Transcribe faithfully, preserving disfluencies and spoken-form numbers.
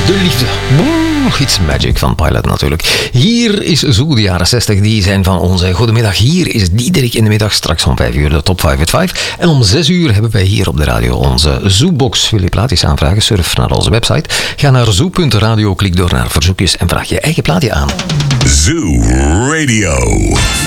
De liefde. Oeh, it's magic van Pilot natuurlijk. Hier is Zoo, de jaren zestig. Die zijn van onze goedemiddag. Hier is Diederik in de middag. Straks om vijf uur de top vijf at vijf. En om zes uur hebben wij hier op de radio onze Zoobox. Wil je plaatjes aanvragen? Surf naar onze website. Ga naar zoo punt radio, klik door naar verzoekjes en vraag je eigen plaatje aan. Zoo Radio.